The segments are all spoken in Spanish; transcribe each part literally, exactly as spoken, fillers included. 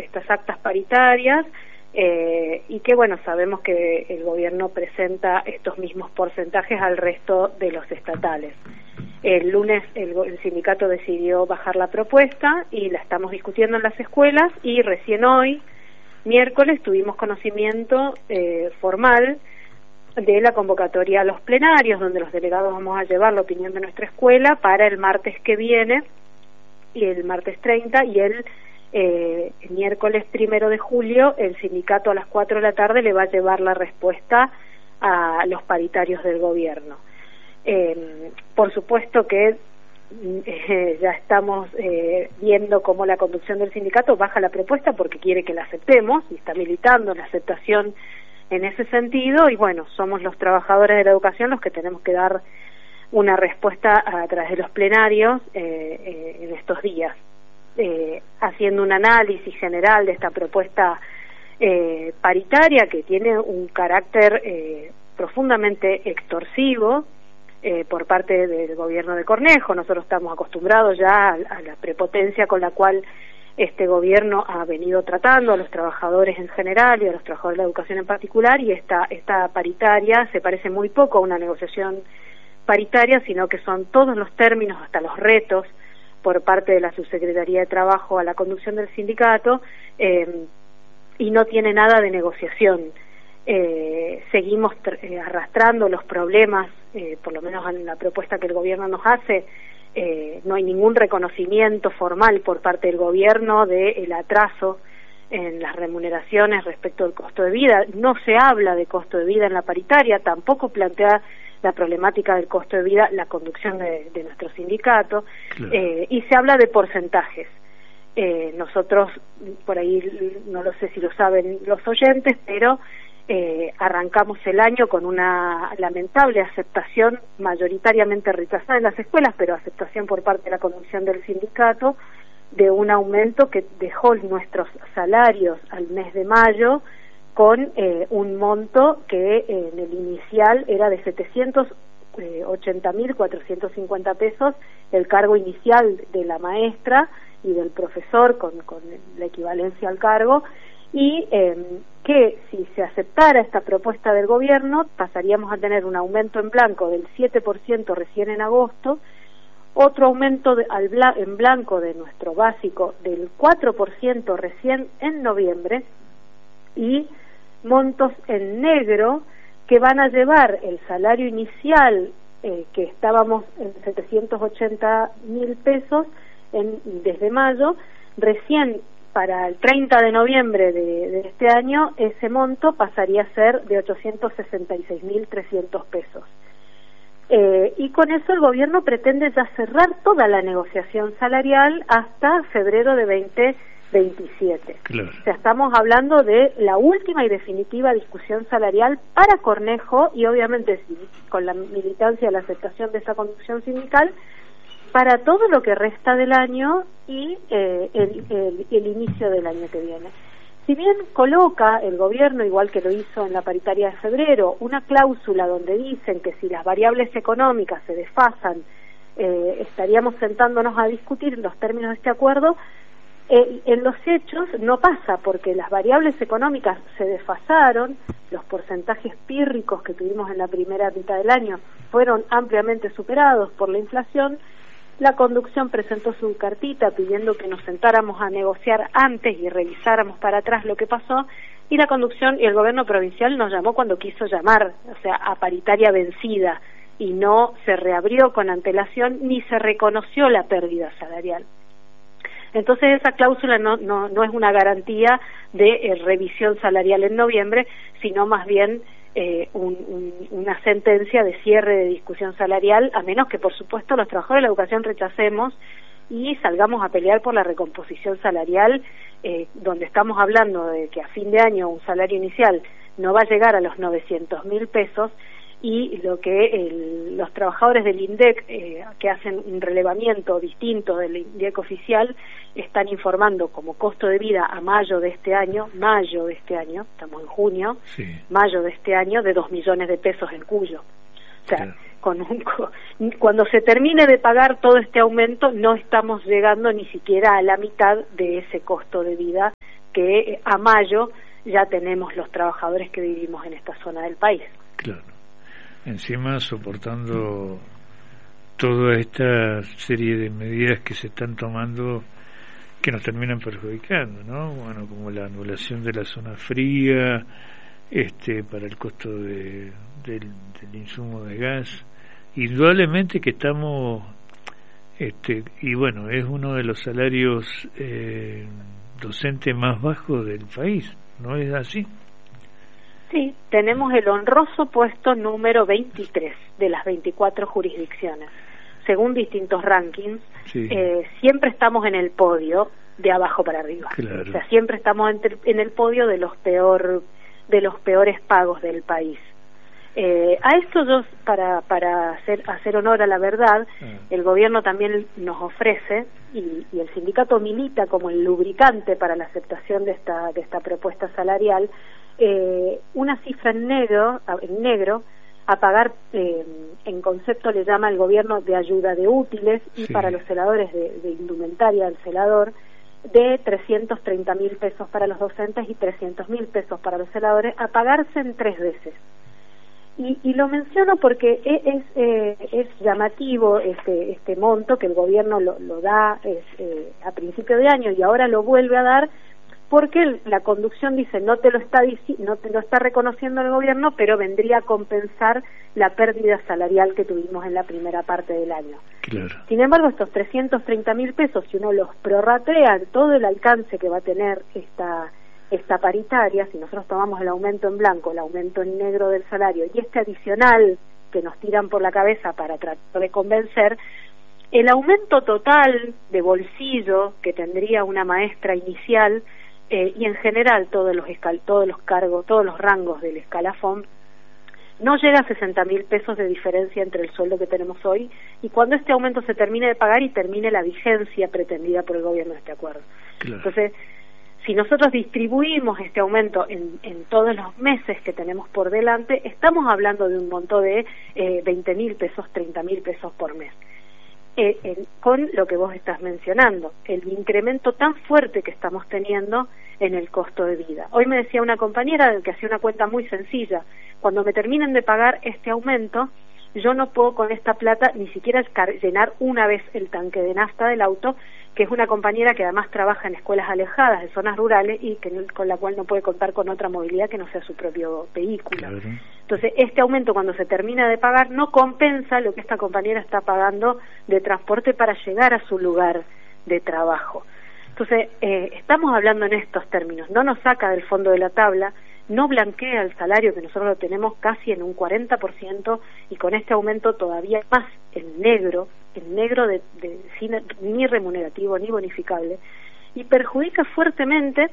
estas actas paritarias, eh, y que bueno, sabemos que el gobierno presenta estos mismos porcentajes al resto de los estatales. El lunes el, el sindicato decidió bajar la propuesta y la estamos discutiendo en las escuelas, y recién hoy, miércoles, tuvimos conocimiento eh, formal de la convocatoria a los plenarios, donde los delegados vamos a llevar la opinión de nuestra escuela para el martes que viene, y el martes treinta, y el, eh, el miércoles primero de julio el sindicato a las cuatro de la tarde le va a llevar la respuesta a los paritarios del gobierno. Eh, por supuesto que eh, ya estamos eh, viendo cómo la conducción del sindicato baja la propuesta porque quiere que la aceptemos, y está militando la aceptación en ese sentido, y bueno, somos los trabajadores de la educación los que tenemos que dar una respuesta a través de los plenarios eh, eh, en estos días, eh, haciendo un análisis general de esta propuesta eh, paritaria que tiene un carácter eh, profundamente extorsivo eh, por parte del gobierno de Cornejo. Nosotros estamos acostumbrados ya a, a la prepotencia con la cual este gobierno ha venido tratando a los trabajadores en general y a los trabajadores de la educación en particular, y esta, esta paritaria se parece muy poco a una negociación paritaria, sino que son todos los términos, hasta los retos, por parte de la Subsecretaría de Trabajo a la conducción del sindicato, eh, y no tiene nada de negociación. Eh, seguimos eh, arrastrando los problemas, eh, por lo menos en la propuesta que el gobierno nos hace. Eh, no hay ningún reconocimiento formal por parte del gobierno del atraso en las remuneraciones respecto al costo de vida. No se habla de costo de vida en la paritaria, tampoco plantea la problemática del costo de vida la conducción de, de nuestro sindicato, claro. eh, y se habla de porcentajes. Eh, nosotros, por ahí no lo sé si lo saben los oyentes, pero Eh, arrancamos el año con una lamentable aceptación, mayoritariamente rechazada en las escuelas, pero aceptación por parte de la conducción del sindicato, de un aumento que dejó nuestros salarios al mes de mayo con eh, un monto que eh, en el inicial era de setecientos ochenta mil cuatrocientos cincuenta pesos, el cargo inicial de la maestra y del profesor con, con la equivalencia al cargo, y eh, que si se aceptara esta propuesta del gobierno pasaríamos a tener un aumento en blanco del siete por ciento recién en agosto, otro aumento de, al bla, en blanco de nuestro básico del cuatro por ciento recién en noviembre, y montos en negro que van a llevar el salario inicial eh, que estábamos en setecientos ochenta mil pesos en, desde mayo, recién para el treinta de noviembre de, de este año ese monto pasaría a ser de ochocientos sesenta y seis mil trescientos pesos. Eh, y con eso el gobierno pretende ya cerrar toda la negociación salarial hasta febrero de veinte veintisiete. Claro. O sea, estamos hablando de la última y definitiva discusión salarial para Cornejo, y obviamente con la militancia y la aceptación de esa conducción sindical, para todo lo que resta del año y eh, el, el, el inicio del año que viene. Si bien coloca el gobierno, igual que lo hizo en la paritaria de febrero, una cláusula donde dicen que si las variables económicas se desfasan, eh, estaríamos sentándonos a discutir los términos de este acuerdo, eh, en los hechos no pasa, porque las variables económicas se desfasaron, los porcentajes pírricos que tuvimos en la primera mitad del año fueron ampliamente superados por la inflación. La conducción presentó su cartita pidiendo que nos sentáramos a negociar antes y revisáramos para atrás lo que pasó, y la conducción y el gobierno provincial nos llamó cuando quiso llamar, o sea, a paritaria vencida, y no se reabrió con antelación ni se reconoció la pérdida salarial. Entonces esa cláusula no, no, no es una garantía de eh, revisión salarial en noviembre, sino más bien Eh, un, un, una sentencia de cierre de discusión salarial, a menos que por supuesto los trabajadores de la educación rechacemos y salgamos a pelear por la recomposición salarial, eh, donde estamos hablando de que a fin de año un salario inicial no va a llegar a los novecientos mil pesos, y lo que el, los trabajadores del INDEC, eh, que hacen un relevamiento distinto del INDEC oficial, están informando como costo de vida a mayo de este año, mayo de este año, estamos en junio, sí. mayo de este año, de dos millones de pesos en Cuyo. O sea, claro. con un, cuando se termine de pagar todo este aumento, no estamos llegando ni siquiera a la mitad de ese costo de vida que a mayo ya tenemos los trabajadores que vivimos en esta zona del país. Claro. Encima soportando toda esta serie de medidas que se están tomando que nos terminan perjudicando, ¿no? Bueno, como la anulación de la zona fría, este, para el costo de, del, del insumo de gas. Indudablemente que estamos, este, y bueno, es uno de los salarios eh, docentes más bajos del país, ¿no es así? Sí, tenemos el honroso puesto número veintitrés de las veinticuatro jurisdicciones. Según distintos rankings, sí. eh, siempre estamos en el podio de abajo para arriba. Claro. O sea, siempre estamos en, en el podio de los peor de los peores pagos del país. Eh, a esto yo, para para hacer hacer honor a la verdad, ah. el gobierno también nos ofrece, y, y el sindicato milita como el lubricante para la aceptación de esta de esta propuesta salarial, eh, una cifra en negro, en negro a pagar, eh, en concepto le llama el gobierno de ayuda de útiles, y sí. para los celadores de, de indumentaria del celador, de trescientos treinta mil pesos para los docentes y trescientos mil pesos para los celadores, a pagarse en tres veces. Y, y lo menciono porque es, es, eh, es llamativo este, este monto que el gobierno lo, lo da es, eh, a principio de año y ahora lo vuelve a dar, porque la conducción dice no te lo está no te lo está reconociendo el gobierno, pero vendría a compensar la pérdida salarial que tuvimos en la primera parte del año. Claro. Sin embargo, estos trescientos treinta mil pesos, si uno los prorratea, todo el alcance que va a tener esta esta paritaria, si nosotros tomamos el aumento en blanco, el aumento en negro del salario y este adicional que nos tiran por la cabeza para tratar de convencer, el aumento total de bolsillo que tendría una maestra inicial, Eh, y en general todos los escal todos los cargos, todos los rangos del escalafón, no llega a sesenta mil pesos de diferencia entre el sueldo que tenemos hoy y cuando este aumento se termine de pagar y termine la vigencia pretendida por el gobierno de este acuerdo. Claro. Entonces, si nosotros distribuimos este aumento en, en todos los meses que tenemos por delante, estamos hablando de un monto de eh, veinte mil pesos, treinta mil pesos por mes. Eh, eh, con lo que vos estás mencionando, el incremento tan fuerte que estamos teniendo en el costo de vida. Hoy me decía una compañera que hacía una cuenta muy sencilla: cuando me terminen de pagar este aumento, yo no puedo con esta plata ni siquiera llenar una vez el tanque de nafta del auto, que es una compañera que además trabaja en escuelas alejadas de zonas rurales y que no, con la cual no puede contar con otra movilidad que no sea su propio vehículo. Claro. Entonces, este aumento, cuando se termina de pagar, no compensa lo que esta compañera está pagando de transporte para llegar a su lugar de trabajo. Entonces, eh, estamos hablando en estos términos, no nos saca del fondo de la tabla, no blanquea el salario, que nosotros lo tenemos casi en un cuarenta por ciento, y con este aumento todavía más en negro, en negro de, de sin, ni remunerativo ni bonificable, y perjudica fuertemente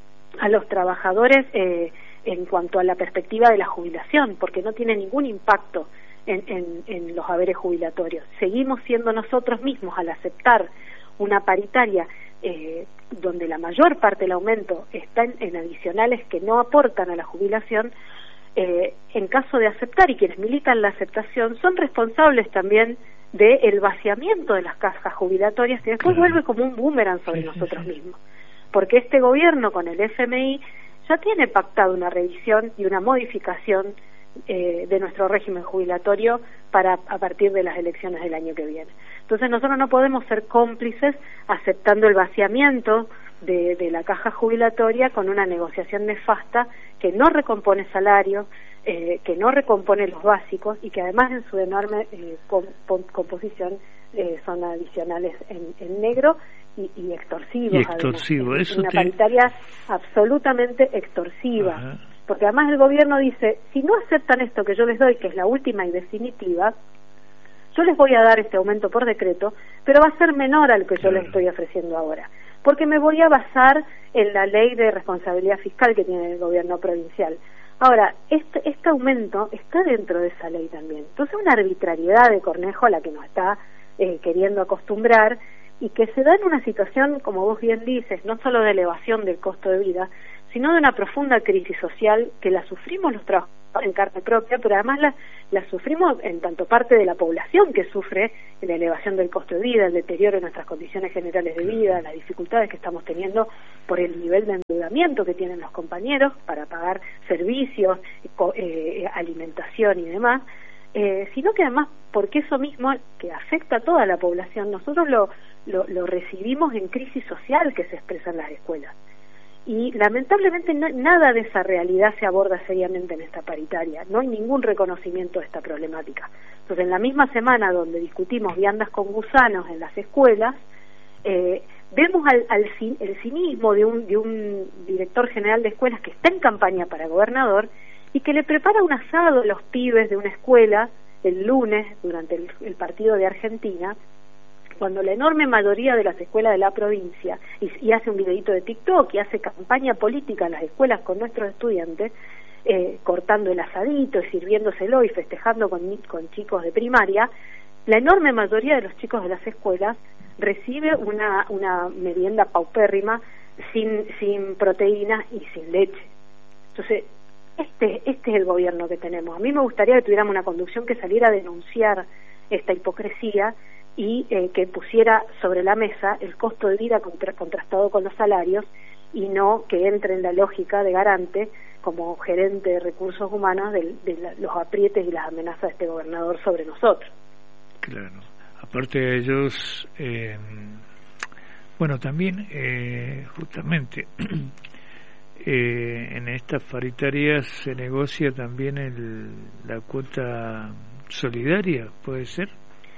a los trabajadores eh, en cuanto a la perspectiva de la jubilación, porque no tiene ningún impacto en, en, en los haberes jubilatorios. Seguimos siendo nosotros mismos, al aceptar una paritaria eh, donde la mayor parte del aumento está en, en adicionales que no aportan a la jubilación, eh, en caso de aceptar, y quienes militan la aceptación son responsables también del vaciamiento de las cajas jubilatorias, que después vuelve como un boomerang sobre sí, nosotros sí, sí. mismos, porque este gobierno con el F M I ya tiene pactado una revisión y una modificación eh, de nuestro régimen jubilatorio para a partir de las elecciones del año que viene. Entonces nosotros no podemos ser cómplices aceptando el vaciamiento de, de la caja jubilatoria con una negociación nefasta que no recompone salario, eh, que no recompone los básicos y que además en su enorme eh, com, com, composición eh, son adicionales en, en negro y, y extorsivos. Y extorsivo, además. eso una te... paritaria absolutamente extorsiva. Ajá. Porque además el gobierno dice, si no aceptan esto que yo les doy, que es la última y definitiva, yo les voy a dar este aumento por decreto, pero va a ser menor al que yo claro. les estoy ofreciendo ahora, porque me voy a basar en la ley de responsabilidad fiscal que tiene el gobierno provincial. Ahora, este, este aumento está dentro de esa ley también. Entonces, una arbitrariedad de Cornejo a la que nos está eh, queriendo acostumbrar, y que se da en una situación, como vos bien dices, no solo de elevación del costo de vida, sino de una profunda crisis social que la sufrimos los trabajadores en carne propia, pero además la, la sufrimos en tanto parte de la población que sufre la elevación del costo de vida, el deterioro de nuestras condiciones generales de vida, las dificultades que estamos teniendo por el nivel de endeudamiento que tienen los compañeros para pagar servicios, eh, alimentación y demás, eh, sino que además porque eso mismo que afecta a toda la población, nosotros lo, lo, lo recibimos en crisis social que se expresa en las escuelas. Y lamentablemente no, nada de esa realidad se aborda seriamente en esta paritaria, no hay ningún reconocimiento de esta problemática. Entonces, en la misma semana donde discutimos viandas con gusanos en las escuelas, eh, vemos al, al el cinismo de un, de un director general de escuelas que está en campaña para gobernador y que le prepara un asado a los pibes de una escuela el lunes durante el, el partido de Argentina, cuando la enorme mayoría de las escuelas de la provincia, y, y hace un videíto de TikTok, y hace campaña política en las escuelas con nuestros estudiantes, eh, cortando el asadito y sirviéndoselo y festejando con, con chicos de primaria, la enorme mayoría de los chicos de las escuelas recibe una, una merienda paupérrima sin, sin proteínas y sin leche. Entonces, este, este es el gobierno que tenemos. A mí me gustaría que tuviéramos una conducción que saliera a denunciar esta hipocresía y eh, que pusiera sobre la mesa el costo de vida contra, contrastado con los salarios y no que entre en la lógica de garante como gerente de recursos humanos de, de la, los aprietes y las amenazas de este gobernador sobre nosotros. Claro, aparte de ellos, eh, bueno, también eh, justamente eh, en estas paritarias se negocia también el, la cuota solidaria, ¿puede ser?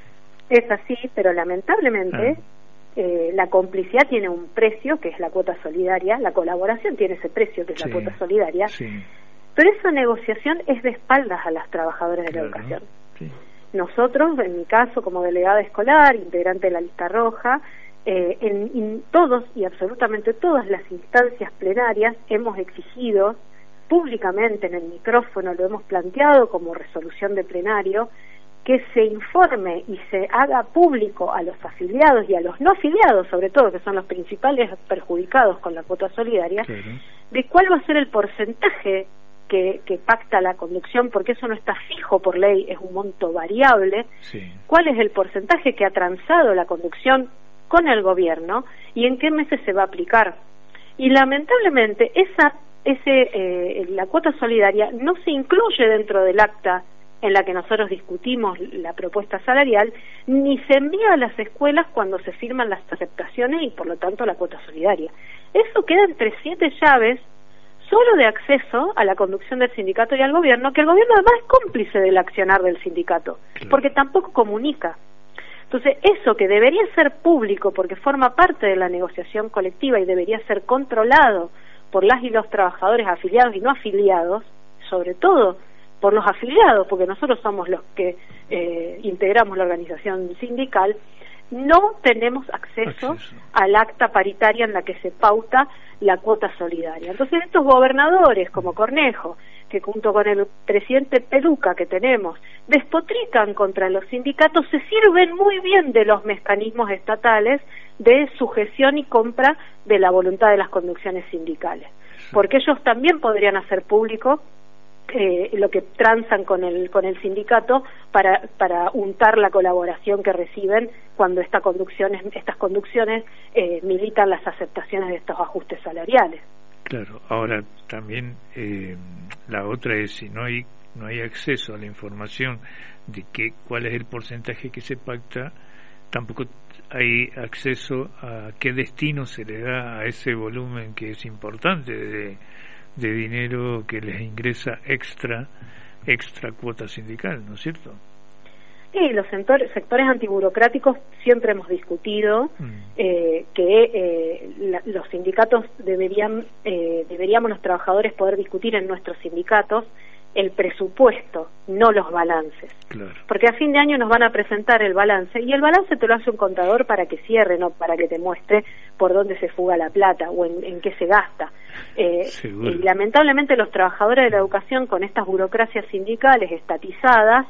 Es así, pero lamentablemente ah. eh, la complicidad tiene un precio, que es la cuota solidaria, la colaboración tiene ese precio, que es sí, la cuota solidaria, sí. Pero esa negociación es de espaldas a las trabajadoras de claro, la educación. Sí. Nosotros, en mi caso, como delegada escolar, integrante de la lista roja, eh, en, en todos y absolutamente todas las instancias plenarias hemos exigido públicamente en el micrófono, lo hemos planteado como resolución de plenario, que se informe y se haga público a los afiliados y a los no afiliados, sobre todo, que son los principales perjudicados con la cuota solidaria, sí, de cuál va a ser el porcentaje que, que pacta la conducción, porque eso no está fijo por ley, es un monto variable, sí. Cuál es el porcentaje que ha transado la conducción con el gobierno y en qué meses se va a aplicar. Y lamentablemente esa ese eh, la cuota solidaria no se incluye dentro del acta en la que nosotros discutimos la propuesta salarial, ni se envía a las escuelas cuando se firman las aceptaciones y por lo tanto la cuota solidaria. Eso queda entre siete llaves solo de acceso a la conducción del sindicato y al gobierno, que el gobierno además es cómplice del accionar del sindicato, claro, porque tampoco comunica. Entonces, eso que debería ser público porque forma parte de la negociación colectiva y debería ser controlado por las y los trabajadores afiliados y no afiliados, sobre todo por los afiliados, porque nosotros somos los que eh, integramos la organización sindical, no tenemos acceso, acceso al acta paritaria en la que se pauta la cuota solidaria. Entonces estos gobernadores como Cornejo, que junto con el presidente Peluca que tenemos, despotrican contra los sindicatos, se sirven muy bien de los mecanismos estatales de sujeción y compra de la voluntad de las conducciones sindicales, porque ellos también podrían hacer público Eh, lo que transan con el con el sindicato para para untar la colaboración que reciben cuando esta conducciones estas conducciones eh, militan las aceptaciones de estos ajustes salariales. Claro, ahora también eh, la otra es si no hay no hay acceso a la información de que cuál es el porcentaje que se pacta, tampoco hay acceso a qué destino se le da a ese volumen que es importante de de dinero que les ingresa extra extra cuota sindical, ¿no es cierto? Sí, los sectores, sectores antiburocráticos siempre hemos discutido mm. eh, que eh, la, los sindicatos deberían eh, deberíamos los trabajadores poder discutir en nuestros sindicatos el presupuesto, no los balances. Claro. Porque a fin de año nos van a presentar el balance, y el balance te lo hace un contador para que cierre, no para que te muestre por dónde se fuga la plata o en, en qué se gasta. Eh, y lamentablemente los trabajadores de la educación, con estas burocracias sindicales estatizadas,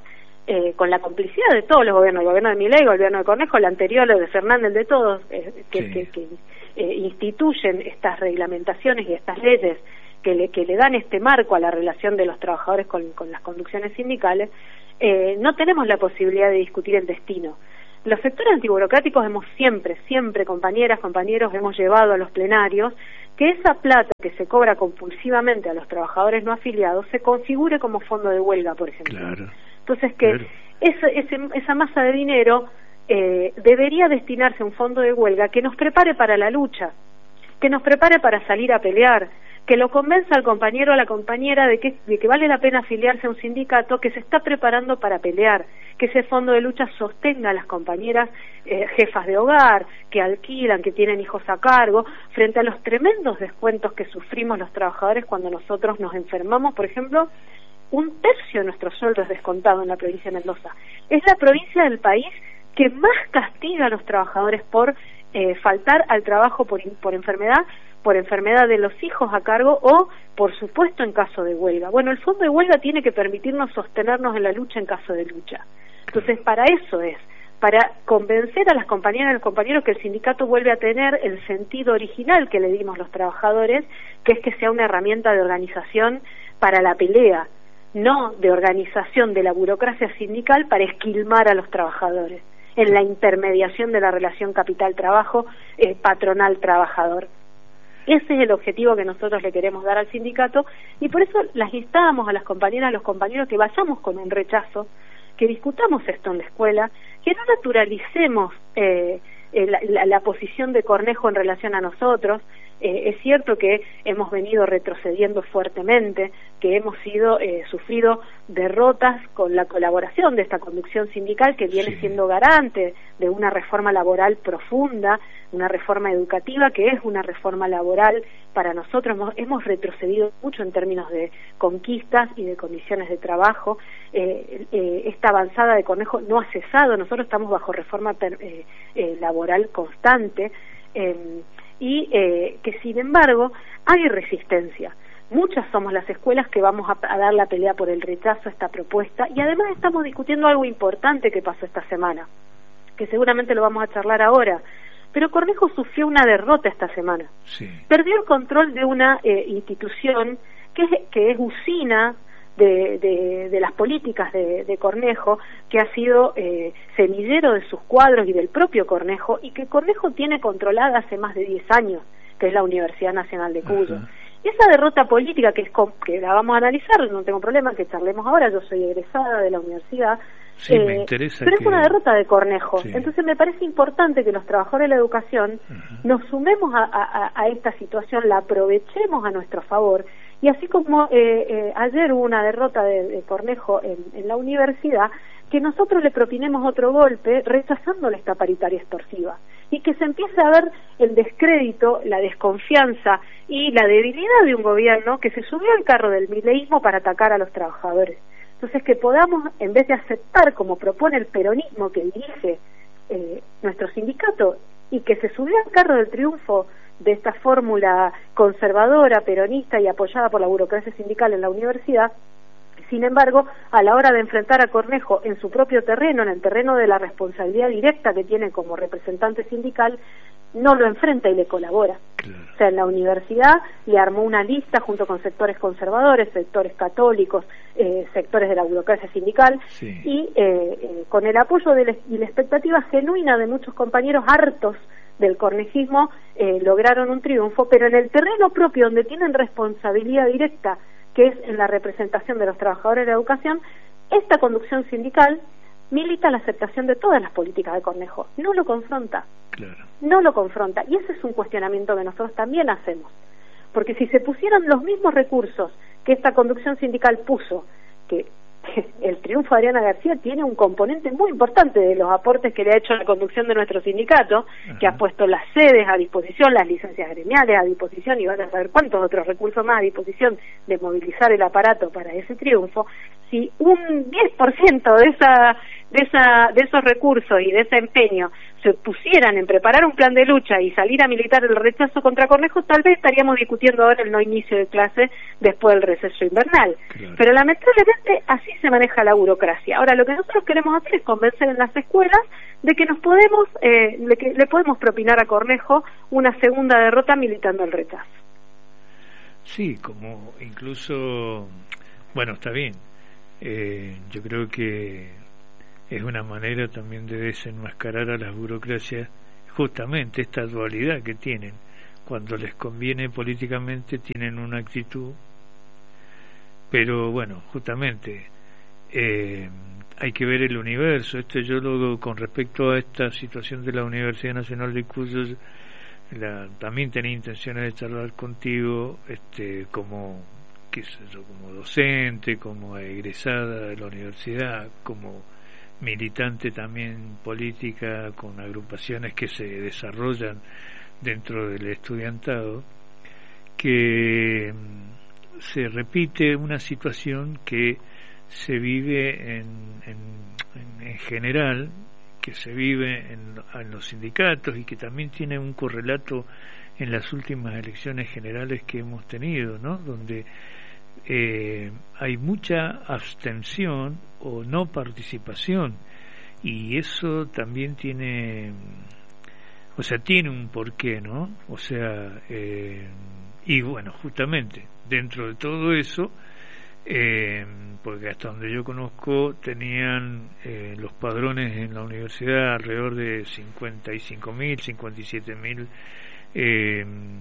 eh, con la complicidad de todos los gobiernos, el gobierno de Milei, el gobierno de Cornejo, el anterior, el de Fernández, el de todos, eh, que, sí. que, que eh, instituyen estas reglamentaciones y estas leyes que le, que le dan este marco a la relación de los trabajadores con, con las conducciones sindicales, eh, no tenemos la posibilidad de discutir el destino. Los sectores antiburocráticos hemos siempre, siempre, compañeras, compañeros, hemos llevado a los plenarios que esa plata que se cobra compulsivamente a los trabajadores no afiliados se configure como fondo de huelga, por ejemplo. Claro. Entonces que claro. esa, ese, esa masa de dinero eh, debería destinarse a un fondo de huelga que nos prepare para la lucha, que nos prepare para salir a pelear, que lo convenza al compañero o a la compañera de que, de que vale la pena afiliarse a un sindicato que se está preparando para pelear, que ese fondo de lucha sostenga a las compañeras eh, jefas de hogar, que alquilan, que tienen hijos a cargo, frente a los tremendos descuentos que sufrimos los trabajadores cuando nosotros nos enfermamos. Por ejemplo, un tercio de nuestro sueldo es descontado en la provincia de Mendoza. Es la provincia del país que más castiga a los trabajadores por eh, faltar al trabajo por, por enfermedad, por enfermedad de los hijos a cargo o, por supuesto, en caso de huelga. Bueno, el fondo de huelga tiene que permitirnos sostenernos en la lucha en caso de lucha. Entonces, para eso es, para convencer a las compañeras y a los compañeros que el sindicato vuelve a tener el sentido original que le dimos los trabajadores, que es que sea una herramienta de organización para la pelea, no de organización de la burocracia sindical para esquilmar a los trabajadores en la intermediación de la relación capital-trabajo, eh, patronal-trabajador. Ese es el objetivo que nosotros le queremos dar al sindicato y por eso las instamos a las compañeras, a los compañeros que vayamos con un rechazo, que discutamos esto en la escuela, que no naturalicemos eh, la, la, la posición de Cornejo en relación a nosotros. Eh, es cierto que hemos venido retrocediendo fuertemente, que hemos sido eh, sufrido derrotas con la colaboración de esta conducción sindical que viene sí. siendo garante de una reforma laboral profunda, una reforma educativa que es una reforma laboral para nosotros. Hemos, hemos retrocedido mucho en términos de conquistas y de condiciones de trabajo. Eh, eh, esta avanzada de Cornejo no ha cesado, nosotros estamos bajo reforma per, eh, eh, laboral constante. Eh, y eh, que sin embargo hay resistencia. Muchas somos las escuelas que vamos a, a dar la pelea por el rechazo a esta propuesta y además estamos discutiendo algo importante que pasó esta semana, que seguramente lo vamos a charlar ahora, pero Cornejo sufrió una derrota esta semana. Sí. Perdió el control de una eh, institución que es, que es usina De, de, de las políticas de, de Cornejo, que ha sido eh, semillero de sus cuadros y del propio Cornejo, y que Cornejo tiene controlada hace más de diez años, que es la Universidad Nacional de Cuyo. Ajá. Y esa derrota política, que es que la vamos a analizar, no tengo problema que charlemos ahora, yo soy egresada de la universidad, sí, eh, me interesa pero que... es una derrota de Cornejo. Sí. Entonces me parece importante que los trabajadores de la educación Ajá. nos sumemos a, a, a esta situación, la aprovechemos a nuestro favor. Y así como eh, eh, ayer hubo una derrota de, de Cornejo en, en la universidad, que nosotros le propinemos otro golpe rechazándole esta paritaria extorsiva y que se empiece a ver el descrédito, la desconfianza y la debilidad de un gobierno que se subió al carro del mileísmo para atacar a los trabajadores. Entonces que podamos, en vez de aceptar como propone el peronismo que dirige eh, nuestro sindicato y que se subió al carro del triunfo de esta fórmula conservadora, peronista y apoyada por la burocracia sindical en la universidad, sin embargo, a la hora de enfrentar a Cornejo en su propio terreno, en el terreno de la responsabilidad directa que tiene como representante sindical, no lo enfrenta y le colabora. Claro. O sea, en la universidad le armó una lista junto con sectores conservadores, sectores católicos, eh, sectores de la burocracia sindical, sí. y eh, eh, con el apoyo de la, y la expectativa genuina de muchos compañeros hartos del cornejismo, eh, lograron un triunfo, pero en el terreno propio donde tienen responsabilidad directa, que es en la representación de los trabajadores de la educación, esta conducción sindical milita la aceptación de todas las políticas de Cornejo, no lo confronta, claro. no lo confronta, y ese es un cuestionamiento que nosotros también hacemos, porque si se pusieran los mismos recursos que esta conducción sindical puso, que el triunfo de Adriana García tiene un componente muy importante de los aportes que le ha hecho la conducción de nuestro sindicato, Ajá. que ha puesto las sedes a disposición, las licencias gremiales a disposición y van a saber cuántos otros recursos más a disposición de movilizar el aparato para ese triunfo. Si un diez por ciento de esa de esa de esos recursos y de ese empeño se se pusieran en preparar un plan de lucha y salir a militar el rechazo contra Cornejo, tal vez estaríamos discutiendo ahora el no inicio de clase después del receso invernal. Claro. Pero lamentablemente así se maneja la burocracia. Ahora, lo que nosotros queremos hacer es convencer en las escuelas de que nos podemos, eh, de que le podemos propinar a Cornejo una segunda derrota militando el rechazo. Sí, como incluso, bueno, está bien. Eh, yo creo que es una manera también de desenmascarar a las burocracias justamente esta dualidad que tienen. Cuando les conviene políticamente tienen una actitud, pero bueno, justamente eh, hay que ver el universo. Esto yo lo con respecto a esta situación de la Universidad Nacional de Cuyo, la, también tenía intenciones de charlar contigo, este, como qué sé yo, como docente, como egresada de la universidad, como militante también política con agrupaciones que se desarrollan dentro del estudiantado, que se repite una situación que se vive en, en, en general, que se vive en, en los sindicatos y que también tiene un correlato en las últimas elecciones generales que hemos tenido, ¿no? Donde eh, hay mucha abstención o no participación, y eso también tiene, o sea, tiene un porqué, ¿no? O sea, eh, y bueno, justamente dentro de todo eso, eh, porque hasta donde yo conozco tenían eh, los padrones en la universidad alrededor de cincuenta y cinco mil, cincuenta y siete mil eh,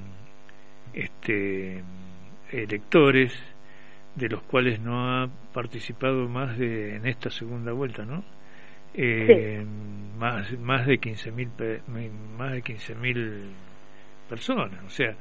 este, electores, de los cuales no ha participado más de en esta segunda vuelta, ¿no? Eh, sí. más más de quince mil más de quince mil personas, o sea,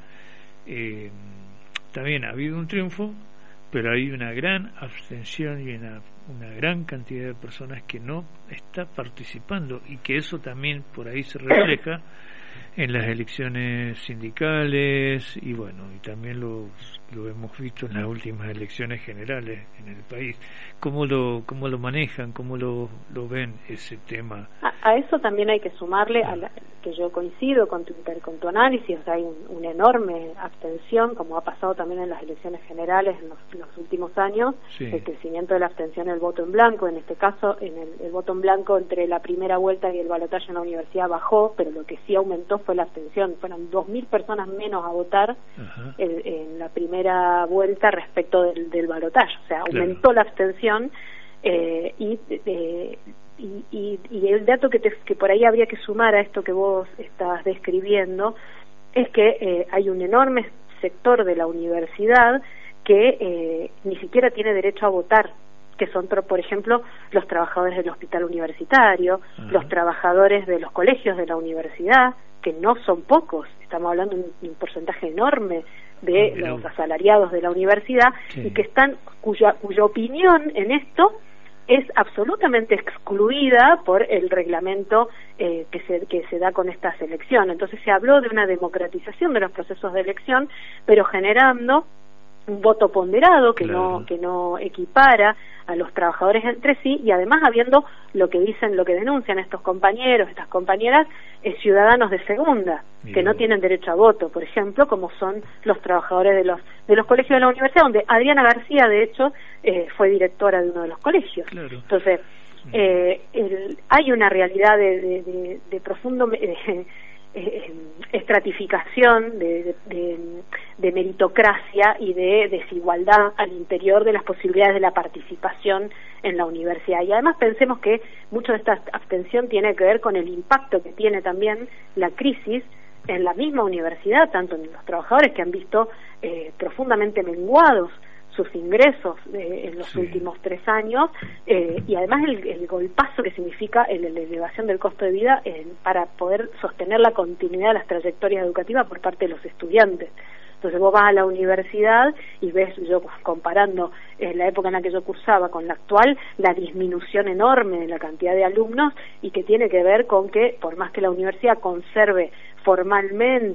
eh, también ha habido un triunfo, pero hay una gran abstención y una, una gran cantidad de personas que no está participando, y que eso también por ahí se refleja en las elecciones sindicales, y bueno, y también lo, lo hemos visto en las últimas elecciones generales en el país. ¿Cómo lo cómo lo manejan? ¿Cómo lo, lo ven ese tema? A, a eso también hay que sumarle, a la, que yo coincido con tu, con tu análisis, o sea, hay un, una enorme abstención, como ha pasado también en las elecciones generales en los, en los últimos años, sí. El crecimiento de la abstención, el voto en blanco, en este caso, en el, el voto en blanco entre la primera vuelta y el balotaje en la universidad bajó, pero lo que sí aumentó fue la abstención, fueron dos mil personas menos a votar en, en la primera vuelta respecto del, del balotaje, o sea, aumentó claro. la abstención, eh, y, eh, y, y, y el dato que, te, que por ahí habría que sumar a esto que vos estás describiendo es que eh, hay un enorme sector de la universidad que eh, ni siquiera tiene derecho a votar, que son, por ejemplo, los trabajadores del hospital universitario, uh-huh. los trabajadores de los colegios de la universidad, que no son pocos, estamos hablando de un, un porcentaje enorme de uh-huh. los asalariados de la universidad, sí. y que están, cuya, cuya opinión en esto es absolutamente excluida por el reglamento eh, que se que se da con esta selección. Entonces se habló de una democratización de los procesos de elección, pero generando un voto ponderado que claro. no que no equipara a los trabajadores entre sí, y además habiendo lo que dicen, lo que denuncian estos compañeros, estas compañeras, eh, ciudadanos de segunda, Bien. que no tienen derecho a voto, por ejemplo, como son los trabajadores de los de los colegios de la universidad, donde Adriana García, de hecho, eh, fue directora de uno de los colegios. Claro. Entonces, eh, el, hay una realidad de, de, de, de profundo eh, eh, estratificación, de, de, de meritocracia y de desigualdad al interior de las posibilidades de la participación en la universidad. Y además pensemos que mucho de esta abstención tiene que ver con el impacto que tiene también la crisis en la misma universidad, tanto en los trabajadores que han visto eh, profundamente menguados sus ingresos eh, en los sí. últimos tres años, eh, y además el, el golpazo que significa el, la elevación del costo de vida eh, para poder sostener la continuidad de las trayectorias educativas por parte de los estudiantes. Entonces vos vas a la universidad y ves, yo comparando eh, la época en la que yo cursaba con la actual, la disminución enorme de la cantidad de alumnos, y que tiene que ver con que, por más que la universidad conserve formalmente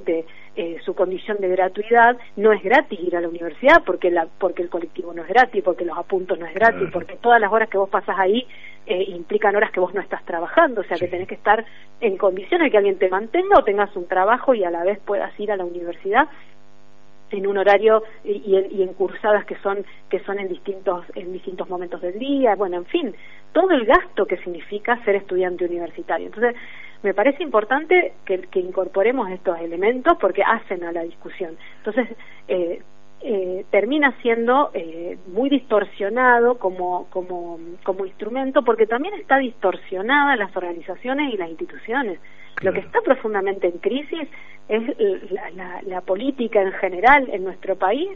eh, su condición de gratuidad, no es gratis ir a la universidad porque la porque el colectivo no es gratis, porque los apuntos no es gratis, claro. Porque todas las horas que vos pasas ahí eh, implican horas que vos no estás trabajando, o sea sí. Que tenés que estar en condiciones de que alguien te mantenga o tengas un trabajo y a la vez puedas ir a la universidad en un horario y en, y en cursadas que son que son en distintos en distintos momentos del día, bueno, en fin, todo el gasto que significa ser estudiante universitario. Entonces, me parece importante que, que incorporemos estos elementos porque hacen a la discusión. Entonces, eh, eh, termina siendo eh, muy distorsionado como como como instrumento porque también está distorsionada las organizaciones y las instituciones. Claro. Lo que está profundamente en crisis es la, la, la política en general en nuestro país